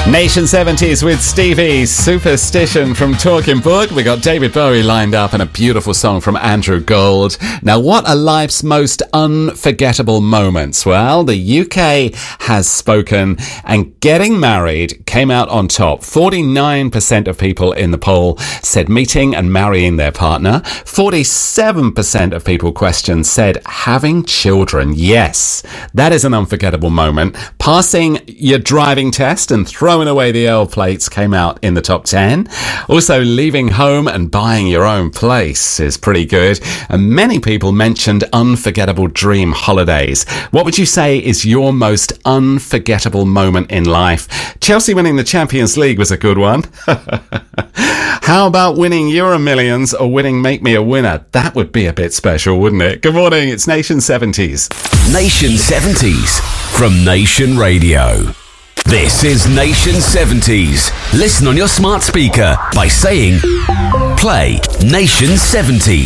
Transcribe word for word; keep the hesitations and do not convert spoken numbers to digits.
Nation seventies with Stevie, Superstition from Talking Book. We got David Bowie lined up and a beautiful song from Andrew Gold. Now, what are life's most unforgettable moments? Well, the U K has spoken and getting married came out on top. forty-nine percent of people in the poll said meeting and marrying their partner. forty-seven percent of people questioned said having children. Yes, that is an unforgettable moment. Passing your driving test and throwing away the L plates came out in the top ten. Also, leaving home and buying your own place is pretty good. And many people mentioned unforgettable dream holidays. What would you say is your most unforgettable moment in life? Chelsea winning the Champions League was a good one. How about winning Euro Millions or winning Make Me a Winner? That would be a bit special, wouldn't it? Good morning, it's Nation seventies. Nation seventies from Nation Radio. This is Nation seventies. Listen on your smart speaker by saying, play Nation seventies.